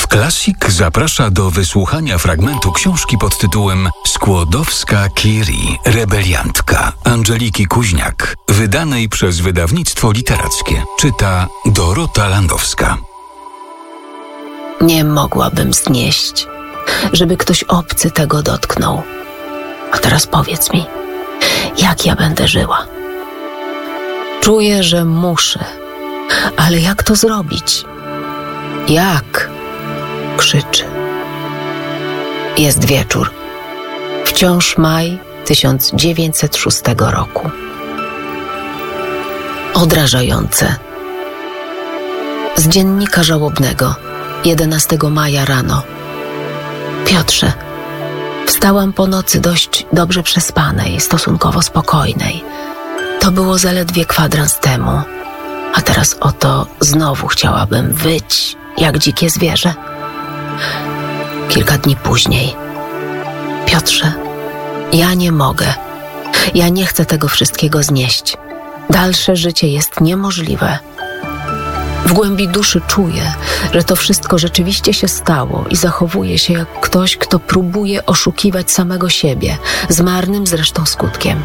Classic zaprasza do wysłuchania fragmentu książki pod tytułem Skłodowska-Curie, rebeliantka Angeliki Kuźniak, wydanej przez wydawnictwo literackie. Czyta Dorota Landowska. Nie mogłabym znieść, żeby ktoś obcy tego dotknął. A teraz powiedz mi, jak ja będę żyła? Czuję, że muszę, ale jak to zrobić? Jak? Krzyczy. Jest wieczór. Wciąż maj 1906 roku. Odrażające. Z dziennika żałobnego 11 maja rano. Piotrze, wstałam po nocy dość dobrze przespanej, stosunkowo spokojnej. To było zaledwie kwadrans temu, a teraz oto znowu chciałabym wyć jak dzikie zwierzę. Kilka dni później. Piotrze, ja nie mogę. Ja nie chcę tego wszystkiego znieść. Dalsze życie jest niemożliwe. W głębi duszy czuję, że to wszystko rzeczywiście się stało i zachowuję się jak ktoś, kto próbuje oszukiwać samego siebie, z marnym zresztą skutkiem.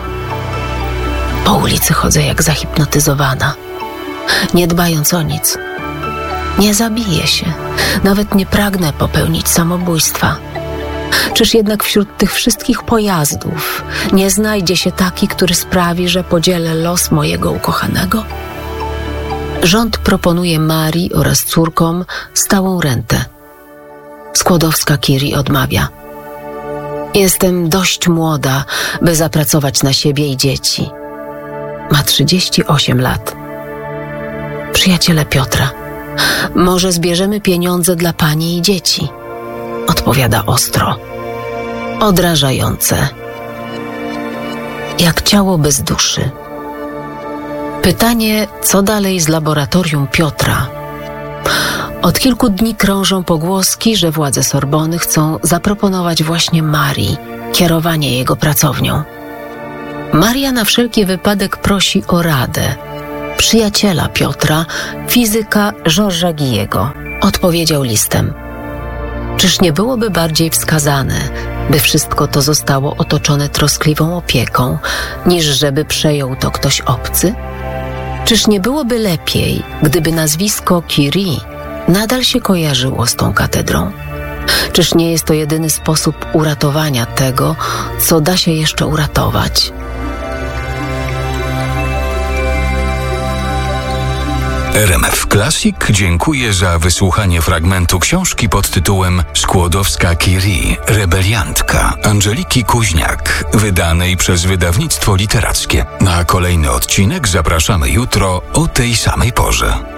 Po ulicy chodzę jak zahipnotyzowana, nie dbając o nic. Nie zabiję się, nawet nie pragnę popełnić samobójstwa. Czyż jednak wśród tych wszystkich pojazdów nie znajdzie się taki, który sprawi, że podzielę los mojego ukochanego? Rząd proponuje Marii oraz córkom stałą rentę. Skłodowska-Curie odmawia. Jestem dość młoda, by zapracować na siebie i dzieci. Ma 38 lat. Przyjaciele Piotra, może zbierzemy pieniądze dla pani i dzieci? Odpowiada ostro. Odrażające. Jak ciało bez duszy. Pytanie, co dalej z laboratorium Piotra? Od kilku dni krążą pogłoski, że władze Sorbony chcą zaproponować właśnie Marii kierowanie jego pracownią. Maria na wszelki wypadek prosi o radę przyjaciela Piotra, fizyka Georgesa Guillet'ego. Odpowiedział listem. Czyż nie byłoby bardziej wskazane, by wszystko to zostało otoczone troskliwą opieką, niż żeby przejął to ktoś obcy? Czyż nie byłoby lepiej, gdyby nazwisko Curie nadal się kojarzyło z tą katedrą? Czyż nie jest to jedyny sposób uratowania tego, co da się jeszcze uratować? RMF Classic dziękuję za wysłuchanie fragmentu książki pod tytułem Skłodowska-Curie, rebeliantka Angeliki Kuźniak, wydanej przez wydawnictwo literackie. Na kolejny odcinek zapraszamy jutro o tej samej porze.